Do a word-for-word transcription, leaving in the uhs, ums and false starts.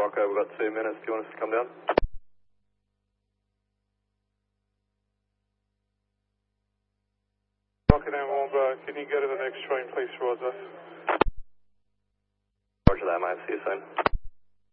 Rocco, we've got two minutes. Do you want us to come down? Rocket nine one one, can you go to the next train, please, towards us? Roger that, mate. See you soon.